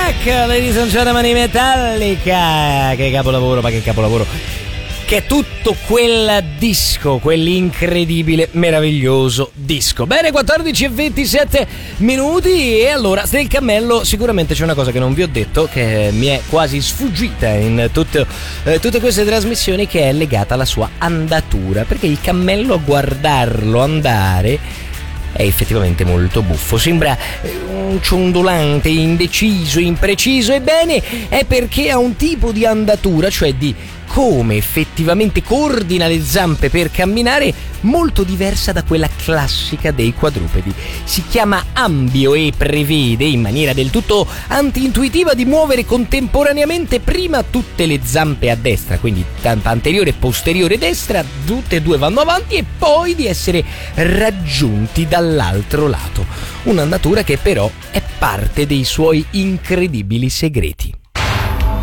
Ladies and gentlemen, Metallica. Che capolavoro, ma che capolavoro. Che è tutto quel disco, quell'incredibile, meraviglioso disco. Bene, 14:27 minuti. E allora, del cammello sicuramente c'è una cosa che non vi ho detto, che mi è quasi sfuggita in tutte queste trasmissioni, che è legata alla sua andatura. Perché il cammello, a guardarlo andare, è effettivamente molto buffo, sembra ciondolante, indeciso, impreciso. Ebbene, è perché ha un tipo di andatura, cioè di come effettivamente coordina le zampe per camminare, molto diversa da quella classica dei quadrupedi. Si chiama ambio e prevede, in maniera del tutto anti-intuitiva, di muovere contemporaneamente prima tutte le zampe a destra, quindi anteriore e posteriore destra, tutte e due vanno avanti, e poi di essere raggiunti dall'altro lato. Un'andatura che però è parte dei suoi incredibili segreti.